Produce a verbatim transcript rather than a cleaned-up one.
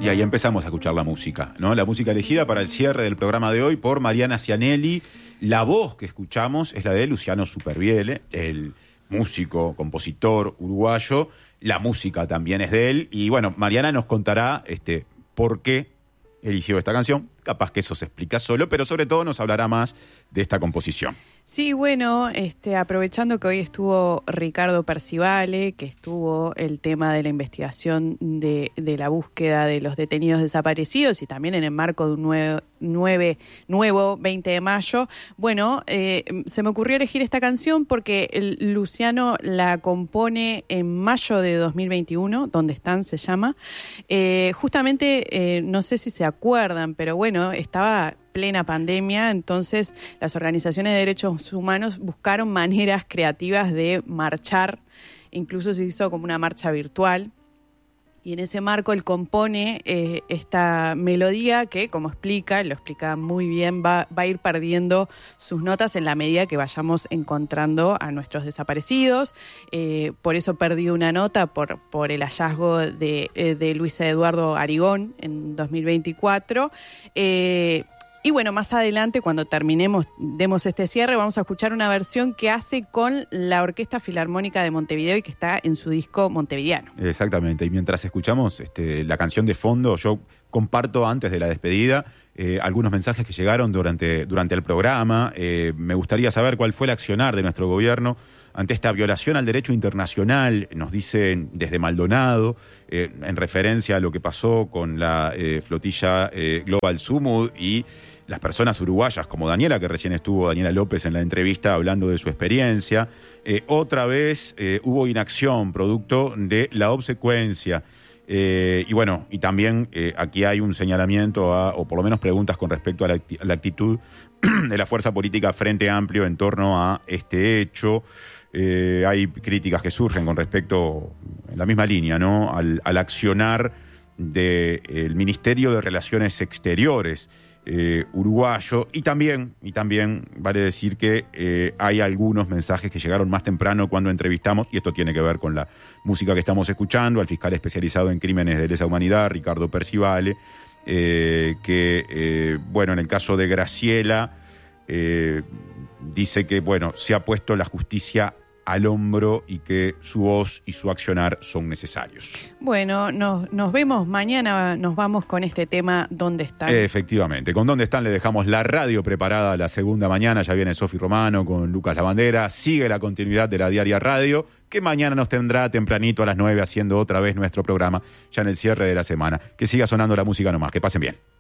Y ahí empezamos a escuchar la música, ¿no? La música elegida para el cierre del programa de hoy por Mariana Cianelli. La voz que escuchamos es la de Luciano Supervielle, el músico, compositor uruguayo. La música también es de él. Y bueno, Mariana nos contará este, por qué eligió esta canción. Capaz que eso se explica solo, pero sobre todo nos hablará más de esta composición. Sí, bueno, este, aprovechando que hoy estuvo Ricardo Percivale, que estuvo el tema de la investigación de, de la búsqueda de los detenidos desaparecidos y también en el marco de un nuevo, nueve, nuevo veinte de mayo, bueno, eh, se me ocurrió elegir esta canción porque el Luciano la compone en mayo de dos mil veintiuno, ¿Dónde están? Se llama. Eh, justamente, eh, no sé si se acuerdan, pero bueno, estaba plena pandemia, entonces las organizaciones de derechos humanos buscaron maneras creativas de marchar, incluso se hizo como una marcha virtual, y en ese marco él compone eh, esta melodía que, como explica, lo explica muy bien, va, va a ir perdiendo sus notas en la medida que vayamos encontrando a nuestros desaparecidos. Eh, por eso perdió una nota por, por el hallazgo de, de Luis Eduardo Arigón en dos mil veinticuatro. Eh, Y bueno, más adelante, cuando terminemos, demos este cierre, vamos a escuchar una versión que hace con la Orquesta Filarmónica de Montevideo y que está en su disco Montevideano. Exactamente, y mientras escuchamos este, la canción de fondo, yo comparto antes de la despedida eh, algunos mensajes que llegaron durante, durante el programa. Eh, me gustaría saber cuál fue el accionar de nuestro gobierno ante esta violación al derecho internacional, nos dicen desde Maldonado, eh, en referencia a lo que pasó con la eh, flotilla eh, Global Sumud y las personas uruguayas como Daniela, que recién estuvo, Daniela López, en la entrevista hablando de su experiencia. Eh, otra vez eh, hubo inacción producto de la obsecuencia. Eh, y bueno, y también eh, aquí hay un señalamiento, a, o por lo menos preguntas con respecto a la, a la actitud de la fuerza política Frente Amplio en torno a este hecho. Eh, hay críticas que surgen con respecto, en la misma línea, ¿no?, al, al accionar del Ministerio de Relaciones Exteriores eh, uruguayo, y también, y también vale decir que eh, hay algunos mensajes que llegaron más temprano cuando entrevistamos, y esto tiene que ver con la música que estamos escuchando, al fiscal especializado en crímenes de lesa humanidad, Ricardo Percivale, eh, que, eh, bueno, en el caso de Graciela, eh, dice que, bueno, se ha puesto la justicia al hombro y que su voz y su accionar son necesarios. Bueno, nos, nos vemos mañana, nos vamos con este tema ¿Dónde están? Efectivamente, con ¿Dónde están? Le dejamos la radio preparada a la segunda mañana, ya viene Sofi Romano con Lucas Lavandera, sigue la continuidad de la Diaria Radio, que mañana nos tendrá tempranito a las nueve haciendo otra vez nuestro programa, ya en el cierre de la semana. Que siga sonando la música nomás, que pasen bien.